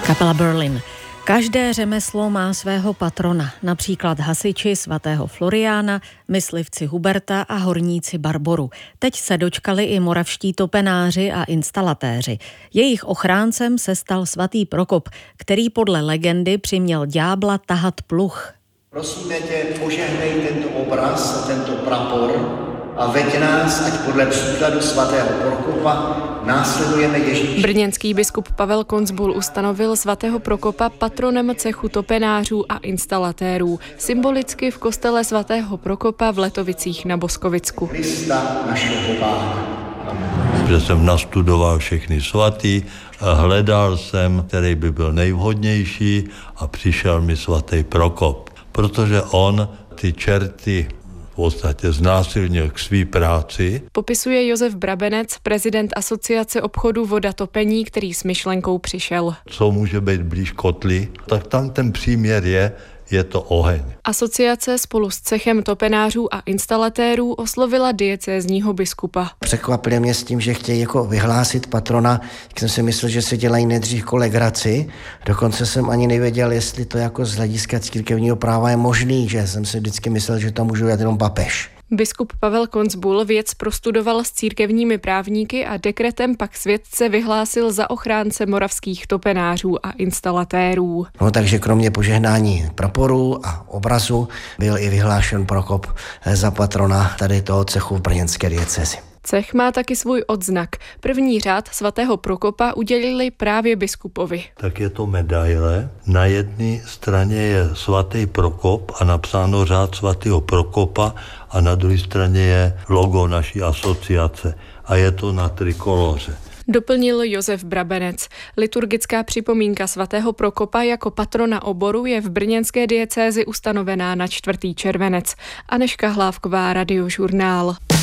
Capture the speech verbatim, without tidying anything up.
Kapela Berlin. Každé řemeslo má svého patrona, například hasiči svatého Floriána, myslivci Huberta a horníci Barboru. Teď se dočkali i moravští topenáři a instalatéři. Jejich ochráncem se stal svatý Prokop, který podle legendy přiměl ďábla tahat pluh. Prosíme tě, požehnej tento obraz, tento prapor a veď nás, ať podle příkladu svatého Prokopa následujeme Ježíše. Brněnský biskup Pavel Koncbul ustanovil svatého Prokopa patronem cechu topenářů a instalatérů. Symbolicky v kostele svatého Prokopa v Letovicích na Boskovicku. Krista našeho Pána. Že jsem nastudoval všechny svatý, hledal jsem, který by byl nejvhodnější a přišel mi svatý Prokop, protože on ty čerty v podstatě znásilnil k své práci. Popisuje Josef Brabenec, prezident Asociace obchodu Voda topení, který s myšlenkou přišel. Co může být blíž kotli, tak tam ten příměr je, je to oheň. Asociace spolu s cechem topenářů a instalatérů oslovila diecézního biskupa. Překvapili mě s tím, že chtějí jako vyhlásit patrona, jak jsem si myslel, že se dělají nejdřív kolegraci. Dokonce jsem ani nevěděl, jestli to jako z hlediska církevního práva je možný, že jsem si vždycky myslel, že to může udělat jenom papež. Biskup Pavel Koncbul věc prostudoval s církevními právníky a dekretem pak světce vyhlásil za ochránce moravských topenářů a instalatérů. No takže kromě požehnání praporu a obrazu byl i vyhlášen Prokop za patrona tady toho cechu v brněnské diecézi. Cech má taky svůj odznak. První řád svatého Prokopa udělili právě biskupovi. Tak je to medaile. Na jedné straně je svatý Prokop a napsáno řád svatého Prokopa a na druhé straně je logo naší asociace a je to na trikoloře. Doplnil Josef Brabenec. Liturgická připomínka svatého Prokopa jako patrona oboru je v brněnské diecézi ustanovená na čtvrtý červenec. Anežka Hlávková, Radiožurnál.